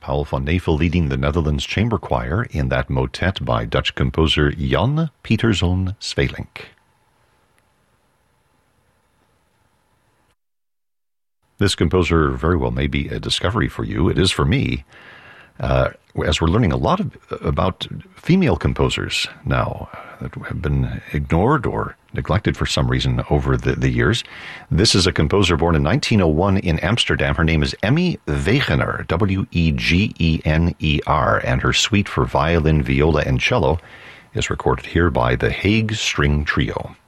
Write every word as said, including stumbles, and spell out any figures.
Paul van Nevel leading the Netherlands Chamber Choir in that motet by Dutch composer Jan Pieterszoon Sweelinck. This composer very well may be a discovery for you. It is for me, uh, as we're learning a lot of, about female composers now that have been ignored or neglected for some reason over the, the years. This is a composer born in nineteen oh one in Amsterdam. Her name is Emmy Wegener, W E G E N E R, and her suite for violin, viola, and cello is recorded here by the Hague String Trio.